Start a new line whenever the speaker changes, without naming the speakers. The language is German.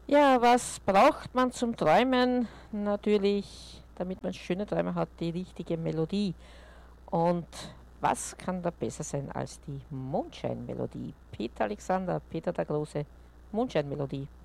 Ja, was braucht man zum Träumen? Natürlich, damit man schöne Träume hat, die richtige Melodie. Und was kann da besser sein als die Mondscheinmelodie? Peter Alexander, Peter der Große, Mondscheinmelodie.